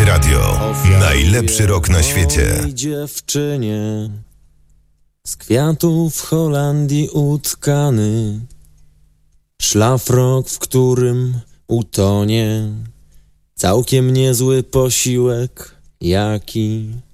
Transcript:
Radio. Najlepszy rok na świecie. Mojej dziewczynie z kwiatów w Holandii utkany, szlafrok, w którym utonie całkiem niezły posiłek, jaki